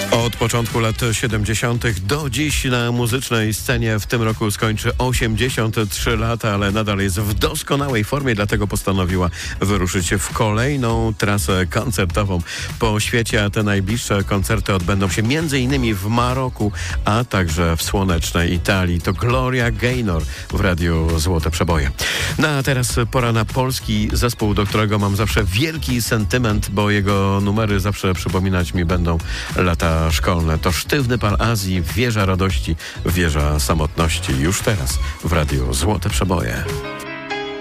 Od początku lat 70. do dziś na muzycznej scenie w tym roku skończy 83 lata, ale nadal jest w doskonałej formie, dlatego postanowiła wyruszyć w kolejną trasę koncertową po świecie, a te najbliższe koncerty odbędą się m.in. w Maroku, a także w słonecznej Italii. To Gloria Gaynor w Radiu Złote Przeboje. No a teraz pora na polski zespół, do którego mam zawsze wielki sentyment, bo jego numery zawsze przypominać mi będą lata szkolne. To Sztywny Pal Azji, Wieża Radości, Wieża Samotności. Już teraz w Radiu Złote Przeboje.